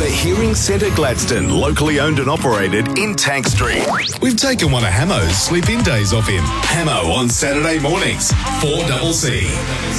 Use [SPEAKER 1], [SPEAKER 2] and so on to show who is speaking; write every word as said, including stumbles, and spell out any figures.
[SPEAKER 1] for Hearing Centre Gladstone, locally owned and operated in Tank Street.
[SPEAKER 2] We've taken one of Hamo's sleep-in days off him.
[SPEAKER 1] Hamo on Saturday mornings, four C C.